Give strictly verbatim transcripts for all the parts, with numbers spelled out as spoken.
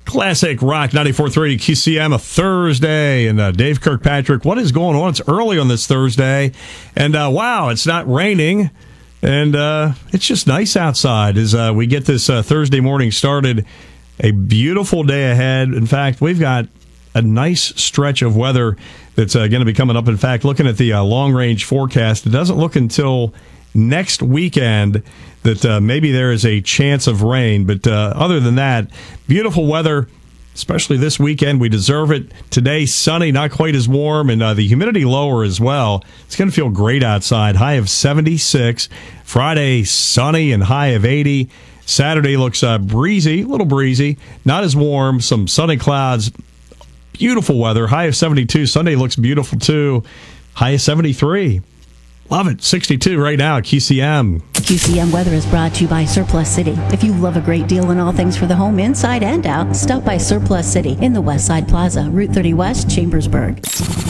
Classic Rock ninety-four point three Q C M, a Thursday. And uh, Dave Kirkpatrick, what is going on? It's early on this Thursday. And uh, wow, it's not raining. And uh, it's just nice outside as uh, we get this uh, Thursday morning started. A beautiful day ahead. In fact, we've got a nice stretch of weather that's uh, going to be coming up. In fact, looking at the uh, long-range forecast, it doesn't look until next weekend that uh, maybe there is a chance of rain. But uh, other than that, beautiful weather, especially this weekend. We deserve it. Today, sunny, not quite as warm, and uh, the humidity lower as well. It's going to feel great outside. High of seventy-six. Friday, sunny and high of eighty. Saturday looks uh, breezy, a little breezy, not as warm. Some sunny clouds. Beautiful weather. High of seventy-two. Sunday looks beautiful, too. High of seventy-three. Love it. sixty-two right now at Q C M. Q C M weather is brought to you by Surplus City. If you love a great deal on all things for the home, inside and out, stop by Surplus City in the West Side Plaza, Route thirty West, Chambersburg.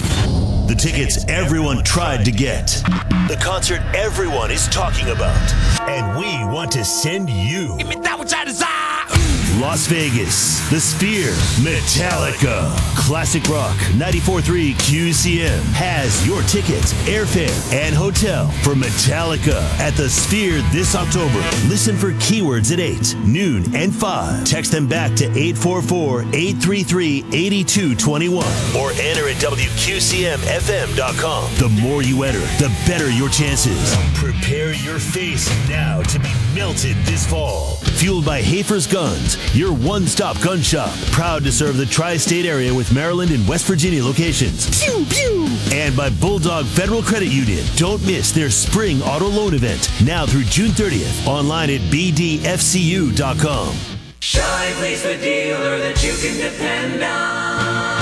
The tickets everyone tried to get. The concert everyone is talking about. And we want to send you. Give me that which I desire. Las Vegas, The Sphere, Metallica. Classic Rock ninety-four point three Q C M has your tickets, airfare, and hotel for Metallica at The Sphere this October. Listen for keywords at eight, noon, and five. Text them back to eight four four, eight three three, eight two two one or enter at W Q C M F M dot com. The more you enter, the better your chances. Prepare your face now to be melted this fall. Fueled by Hafer's Guns, your one-stop gun shop. Proud to serve the tri-state area with Maryland and West Virginia locations. Pew, pew. And by Bulldog Federal Credit Union. Don't miss their spring auto loan event now through June thirtieth. Online at B D F C U dot com. Shively's the dealer that you can depend on.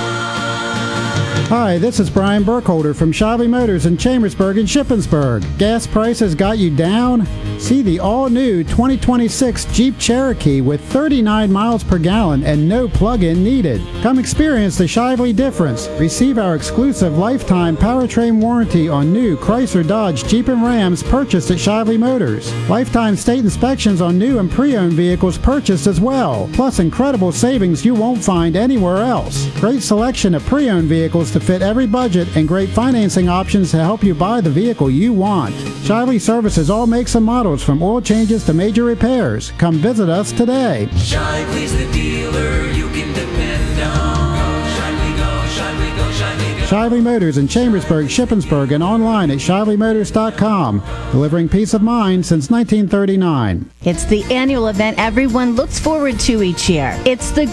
Hi, this is Brian Burkholder from Shively Motors in Chambersburg and Shippensburg. Gas prices got you down? See the all-new twenty twenty-six Jeep Cherokee with thirty-nine miles per gallon and no plug-in needed. Come experience the Shively difference. Receive our exclusive lifetime powertrain warranty on new Chrysler, Dodge, Jeep, and Rams purchased at Shively Motors. Lifetime state inspections on new and pre-owned vehicles purchased as well. Plus incredible savings you won't find anywhere else. Great selection of pre-owned vehicles to fit every budget and great financing options to help you buy the vehicle you want. Shively services all makes and models from oil changes to major repairs. Come visit us today. Shively's the dealer you can depend on. Shively go, Shively go, Shively go. Shively Motors in Chambersburg, Shippensburg, and online at shively motors dot com. Delivering peace of mind since nineteen thirty-nine. It's the annual event everyone looks forward to each year. It's the